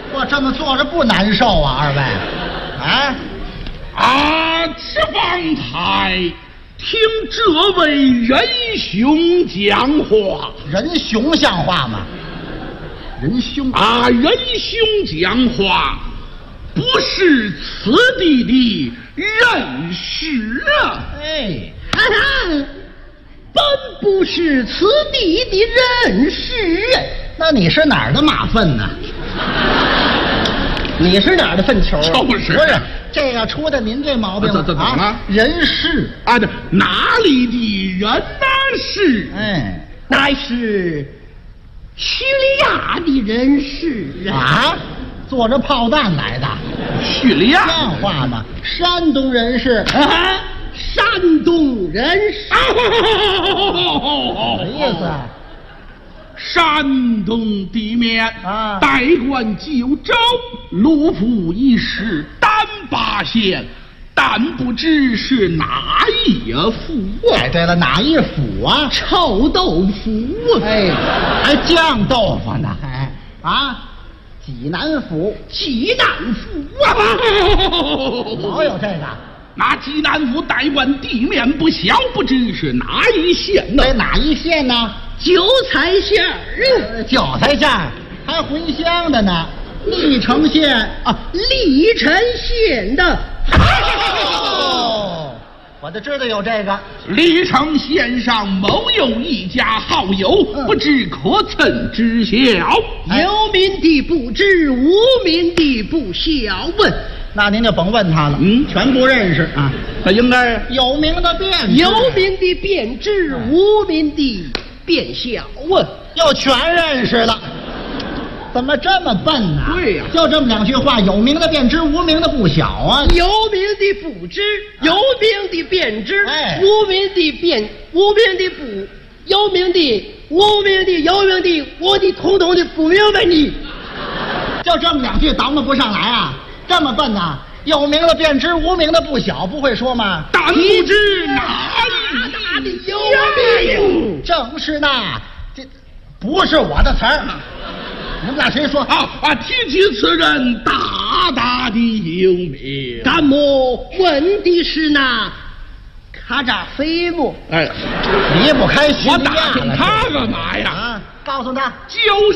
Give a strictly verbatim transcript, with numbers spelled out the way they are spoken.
我这么坐着不难受啊，二位？啊啊！此方才听这位仁兄讲话， 仁兄像话吗？仁兄啊，仁兄讲话不是此地的人士啊！ 哎， 啊，本不是此地的人士， 那你是哪儿的马粪呢？ 你是哪儿的粪球？ 就是， 不是这个出的您这毛病了。 怎怎怎么了？ 人事啊，这哪里的人呢？是， 哎， 乃是叙利亚的人士啊！ 啊，坐着炮弹来的， 叙利亚像话吗？山东人士， 啊，山东人士， 什么意思啊？ 山东地面啊， 代管九州，陆府一市丹巴县，但不知是哪一府啊？ 哎，对了，哪一府啊？ 臭豆腐， 哎，还酱豆腐呢？哎，啊，济南府， 济南府啊！ 老有这个。 那济南府代管地面不小，不知是哪一县呢？ 在哪一县呢？ 韭菜馅儿， 呃韭菜馅儿，还茴香的呢。历城县啊，历城县的。 哦，我就知道有这个。 历城县上某有一家好友， 嗯不知可曾知晓？ 有名的不知，无名的不晓问。 那您就甭问他了， 嗯， 全不认识啊。 他应该有名的便知， 有名的便知，无名的便晓问， 又全认识了。怎么这么笨呢？ 对呀就这么两句话，有名的便知，无名的不晓啊。 有名的不知，有名的便知， 哎无名的便，无名的不，有名的，无名的，有名的，我的统统的不明白你。 就这么两句倒磨不上来啊？这么笨呐？有名的便知，无名的不晓，不会说吗？ 但不知哪哪里有名？ 正是那，这不是我的词儿。你们俩谁说？ 啊啊！提起此人，大大的有名。 咱们问的是那卡扎菲木。 哎， 离不开叙我利亚了打听他干嘛呀？ 啊，告诉他， 就